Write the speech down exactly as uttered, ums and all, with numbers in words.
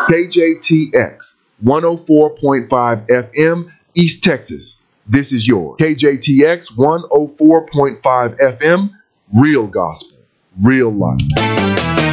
K J T X one oh four point five F M, East Texas. This is yours. K J T X one oh four point five F M, real gospel, real life.